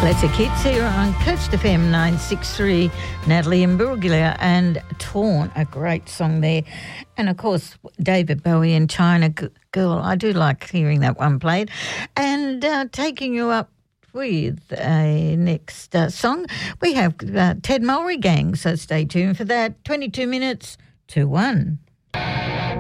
Classic hits here on Coast FM 963. Natalie Imbruglia and Torn, a great song there. And, of course, David Bowie and China Girl. I do like hearing that one played. And taking you up with a next song, we have Ted Mulry Gang. So stay tuned for that. 22 minutes to 1.